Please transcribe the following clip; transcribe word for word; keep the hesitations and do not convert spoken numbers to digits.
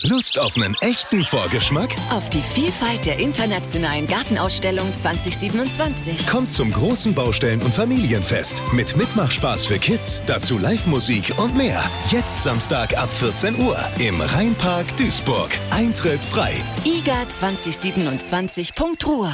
Lust auf einen echten Vorgeschmack? Auf die Vielfalt der internationalen Gartenausstellung zwanzig siebenundzwanzig. Kommt zum großen Baustellen- und Familienfest mit Mitmachspaß für Kids, dazu Live-Musik und mehr. Jetzt Samstag ab vierzehn Uhr im Rheinpark Duisburg. Eintritt frei. i g a zwanzig siebenundzwanzig punkt ruhr